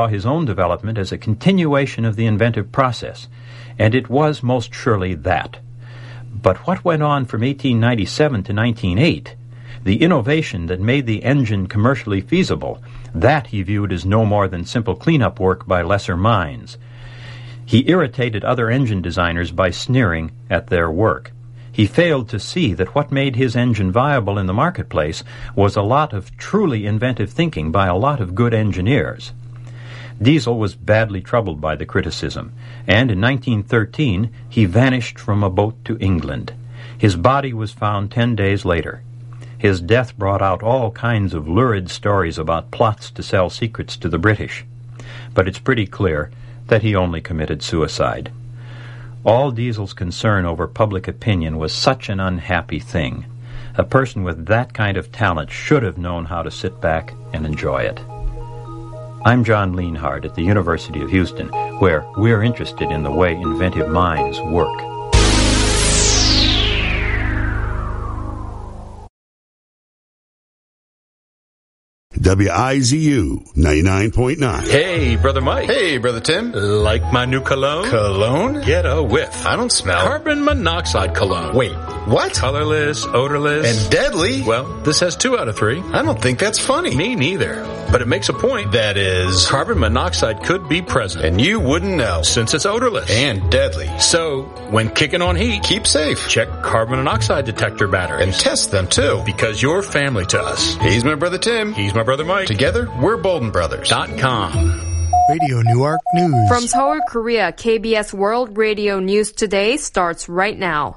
his own development as a continuation of the inventive process, and it was most surely that. But what went on from 1897 to 1908, the innovation that made the engine commercially feasible, that he viewed as no more than simple cleanup work by lesser minds. He irritated other engine designers by sneering at their work. He failed to see that what made his engine viable in the marketplace was a lot of truly inventive thinking by a lot of good engineers. Diesel was badly troubled by the criticism, and in 1913 he vanished from a boat to England. His body was found 10 days later. His death brought out all kinds of lurid stories about plots to sell secrets to the British. But it's pretty clear that he only committed suicide. All Diesel's concern over public opinion was such an unhappy thing. A person with that kind of talent should have known how to sit back and enjoy it. I'm John Lienhard at the University of Houston, where we're interested in the way inventive minds work. WIZU 99.9. Hey, Brother Mike. Hey, Brother Tim. Like my new cologne? Cologne? Get a whiff. I don't smell. Carbon monoxide cologne. Wait, what? Colorless, odorless. And deadly? Well, this has 2 out of 3. I don't think that's funny. Me neither. But it makes a point. That is... Carbon monoxide could be present. And you wouldn't know. Since it's odorless. And deadly. So, when kicking on heat, keep safe. Check carbon monoxide detector batteries. And test them, too. Because you're family to us. He's my Brother Tim. He's my Brother Mike. Together, we're Bolden Brothers. .com. Radio Newark News. From Seoul, Korea, KBS World Radio News Today starts right now.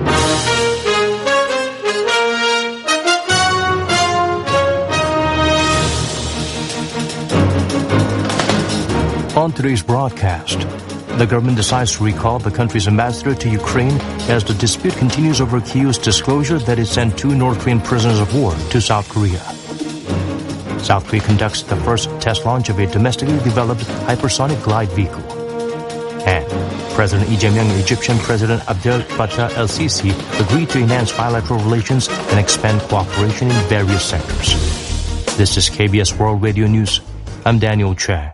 On today's broadcast, the government decides to recall the country's ambassador to Ukraine as the dispute continues over Kyiv's disclosure that it sent 2 North Korean prisoners of war to South Korea. South Korea conducts the first test launch of a domestically developed hypersonic glide vehicle. And President Lee Jae-myung and Egyptian President Abdel Fattah el-Sisi agreed to enhance bilateral relations and expand cooperation in various sectors. This is KBS World Radio News. I'm Daniel Che.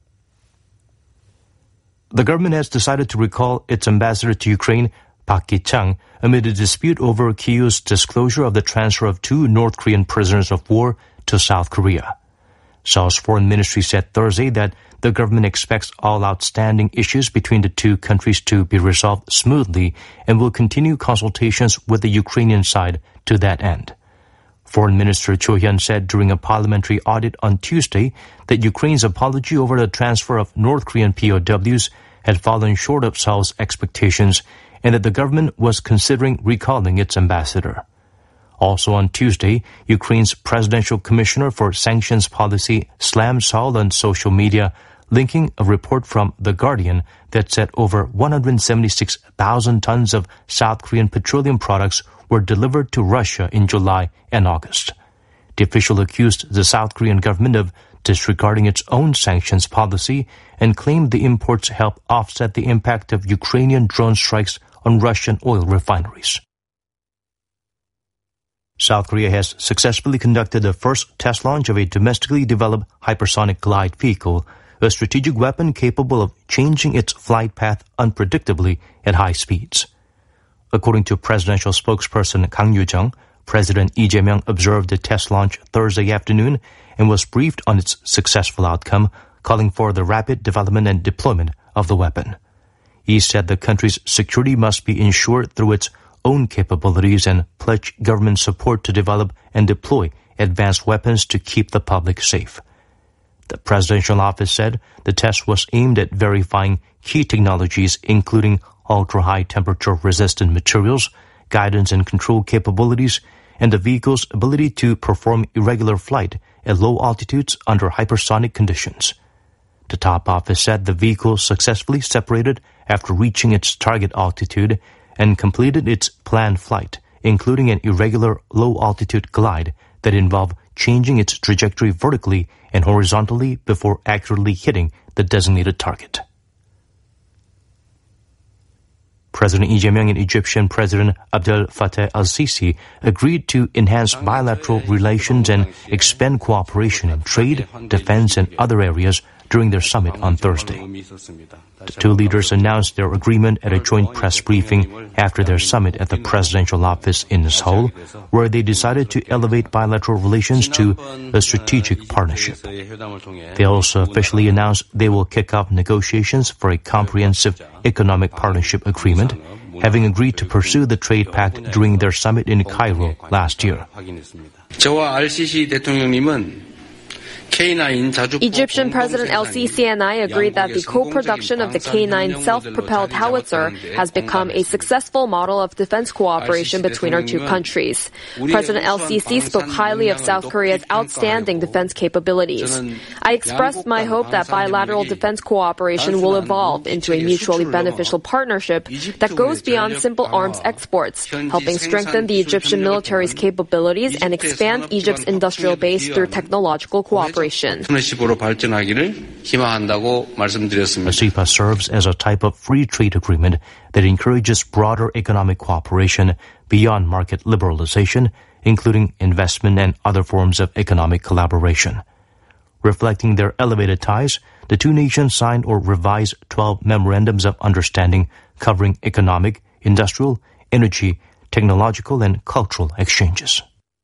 The government has decided to recall its ambassador to Ukraine, Park Ki-chang, amid a dispute over Kyiv's disclosure of the transfer of 2 North Korean prisoners of war to South Korea. Seoul's foreign ministry said Thursday that the government expects all outstanding issues between the 2 countries to be resolved smoothly and will continue consultations with the Ukrainian side to that end. Foreign Minister Cho Hyun said during a parliamentary audit on Tuesday that Ukraine's apology over the transfer of North Korean POWs had fallen short of Seoul's expectations and that the government was considering recalling its ambassador. Also on Tuesday, Ukraine's Presidential Commissioner for Sanctions Policy slammed Seoul on social media, linking a report from The Guardian that said over 176,000 tons of South Korean petroleum products were delivered to Russia in July and August. The official accused the South Korean government of disregarding its own sanctions policy and claimed the imports help offset the impact of Ukrainian drone strikes on Russian oil refineries. South Korea has successfully conducted the first test launch of a domestically developed hypersonic glide vehicle, a strategic weapon capable of changing its flight path unpredictably at high speeds. According to presidential spokesperson Kang Yoo-jung, President Lee Jae-myung observed the test launch Thursday afternoon and was briefed on its successful outcome, calling for the rapid development and deployment of the weapon. He said the country's security must be ensured through its own capabilities and pledge government support to develop and deploy advanced weapons to keep the public safe. The presidential office said the test was aimed at verifying key technologies including ultra-high temperature resistant materials, guidance and control capabilities, and the vehicle's ability to perform irregular flight at low altitudes under hypersonic conditions. The top office said the vehicle successfully separated after reaching its target altitude and completed its planned flight, including an irregular low-altitude glide that involved changing its trajectory vertically and horizontally before accurately hitting the designated target. President Lee Jae-myung and Egyptian President Abdel Fattah el-Sisi agreed to enhance bilateral relations and expand cooperation in trade, defense, and other areas during their summit on Thursday. The two leaders announced their agreement at a joint press briefing after their summit at the presidential office in Seoul, where they decided to elevate bilateral relations to a strategic partnership. They also officially announced they will kick off negotiations for a comprehensive economic partnership agreement, having agreed to pursue the trade pact during their summit in Cairo last year. 저와 RCC 대통령님은 Egyptian President El-Sisi and I agreed that the co-production of the K9 self-propelled howitzer has become a successful model of defense cooperation between our two countries. President El-Sisi spoke highly of South Korea's outstanding defense capabilities. I expressed my hope that bilateral defense cooperation will evolve into a mutually beneficial partnership that goes beyond simple arms exports, helping strengthen the Egyptian military's capabilities and expand Egypt's industrial base through technological cooperation. CEPA serves as a type of free trade agreement that encourages broader economic cooperation beyond market liberalization, including investment and other forms of economic collaboration. Reflecting their elevated ties, the two nations signed or revised 12 memorandums of understanding covering economic, industrial, energy, technological, and cultural exchanges.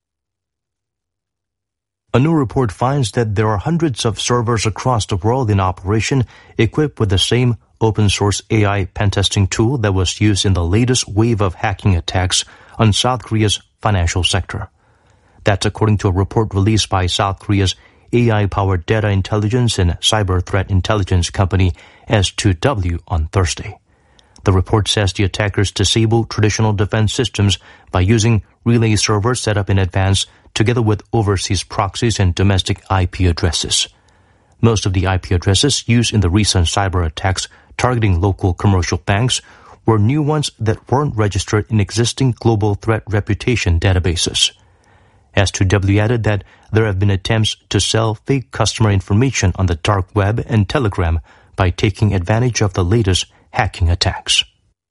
A new report finds that there are hundreds of servers across the world in operation equipped with the same open-source AI pen-testing tool that was used in the latest wave of hacking attacks on South Korea's financial sector. That's according to a report released by South Korea's AI-powered data intelligence and cyber threat intelligence company S2W on Thursday. The report says the attackers disabled traditional defense systems by using relay servers set up in advance together with overseas proxies and domestic IP addresses. Most of the IP addresses used in the recent cyber attacks targeting local commercial banks were new ones that weren't registered in existing global threat reputation databases. S2W added that there have been attempts to sell fake customer information on the dark web and Telegram by taking advantage of the latest hacking attacks.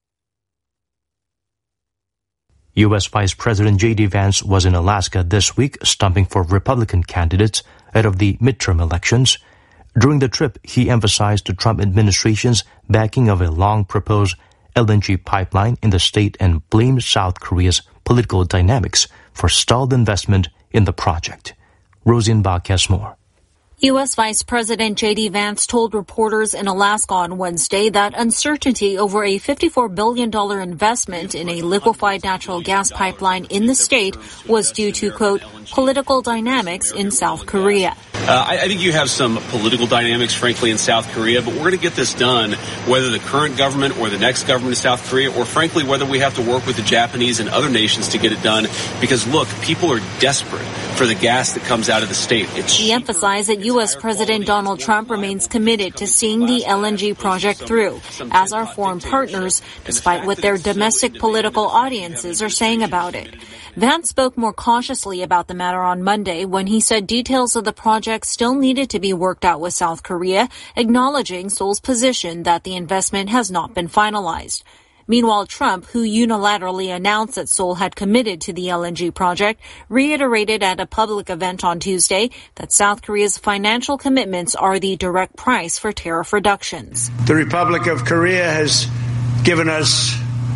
U.S. Vice President J.D. Vance was in Alaska this week stumping for Republican candidates ahead of the midterm elections. During the trip, he emphasized the Trump administration's backing of a long-proposed LNG pipeline in the state and blamed South Korea's political dynamics for stalled investment in the project. Rosenbach has more. U.S. Vice President J.D. Vance told reporters in Alaska on Wednesday that uncertainty over a $54 billion investment in a liquefied natural gas pipeline in the state was due to, quote, political dynamics in South Korea. I think you have some political dynamics, frankly, in South Korea, but we're going to get this done, whether the current government or the next government in South Korea, or frankly, whether we have to work with the Japanese and other nations to get it done. Because, look, people are desperate for the gas that comes out of the state. He emphasized that U.S. President Donald Trump remains committed to seeing the LNG project through, as are foreign partners, despite what their domestic political audiences are saying about it. Vance spoke more cautiously about the matter on Monday when he said details of the project still needed to be worked out with South Korea, acknowledging Seoul's position that the investment has not been finalized. Meanwhile, Trump, who unilaterally announced that Seoul had committed to the LNG project, reiterated at a public event on Tuesday that South Korea's financial commitments are the direct price for tariff reductions. The Republic of Korea has given us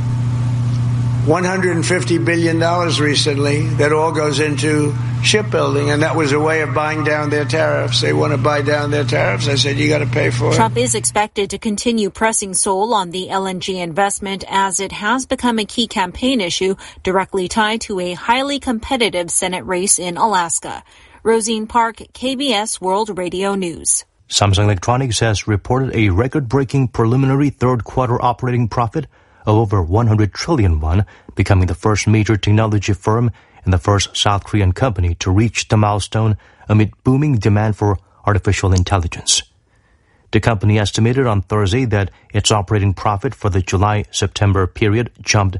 $150 billion recently that all goes into shipbuilding, and that was a way of buying down their tariffs. They want to buy down their tariffs. I said, you got to pay for it. Trump is expected to continue pressing Seoul on the LNG investment as it has become a key campaign issue directly tied to a highly competitive Senate race in Alaska. Rosine Park, KBS World Radio News. Samsung Electronics has reported a record-breaking preliminary third-quarter operating profit of over 100 trillion won, becoming the first major technology firm and the first South Korean company to reach the milestone amid booming demand for artificial intelligence. The company estimated on Thursday that its operating profit for the July-September period jumped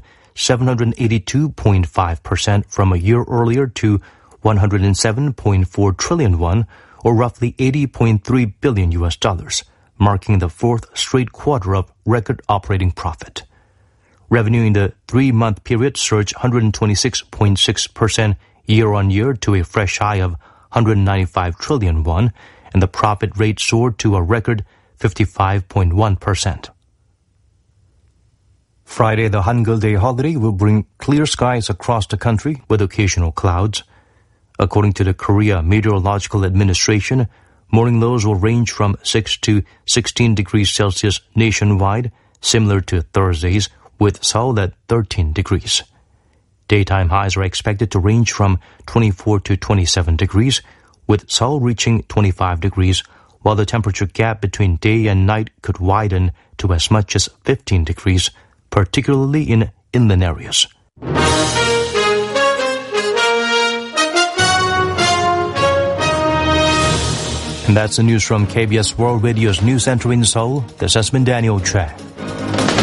782.5% from a year earlier to 107.4 trillion won, or roughly $80.3 billion, marking the fourth straight quarter of record operating profit. Revenue in the 3-month period surged 126.6% year-on-year to a fresh high of 195 trillion won, and the profit rate soared to a record 55.1%. Friday, the Hangul Day holiday, will bring clear skies across the country with occasional clouds. According to the Korea Meteorological Administration, morning lows will range from 6 to 16 degrees Celsius nationwide, similar to Thursday's, with Seoul at 13 degrees. Daytime highs are expected to range from 24 to 27 degrees, with Seoul reaching 25 degrees, while the temperature gap between day and night could widen to as much as 15 degrees, particularly in inland areas. And that's the news from KBS World Radio's News Center in Seoul. This has been Daniel Chang.